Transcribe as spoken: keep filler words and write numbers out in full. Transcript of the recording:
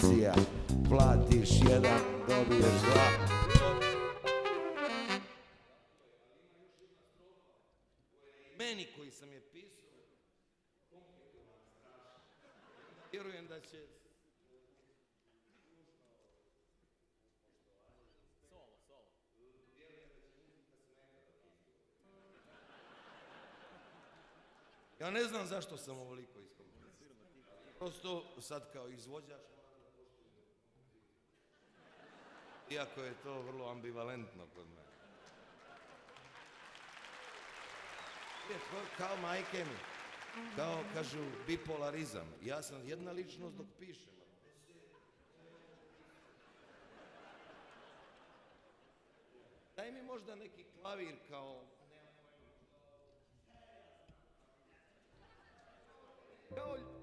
Platiš jedan, dobiješ dva. Meni koji sam je pisao, vjerujem da će... Ja ne znam zašto sam ovoliko iskomplicirao. Prosto sad kao izvođač, iako je to vrlo ambivalentno kod mene. Kao majke mi, kao kažu bipolarizam. Ja sam jedna ličnost dok pišem. Daj mi možda neki klavir kao... Kao...